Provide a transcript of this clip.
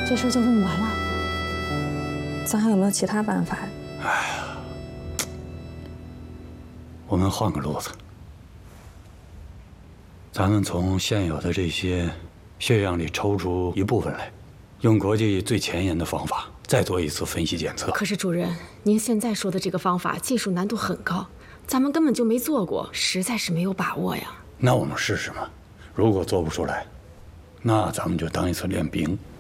这事就这么完了？ 咱还有没有其他办法？ 哎呀，我们换个路子，咱们从现有的这些血样里抽出一部分来，用国际最前沿的方法再做一次分析检测。 可是主任，您现在说的这个方法技术难度很高，咱们根本就没做过，实在是没有把握呀。 那我们试试嘛，如果做不出来，那咱们就当一次练兵。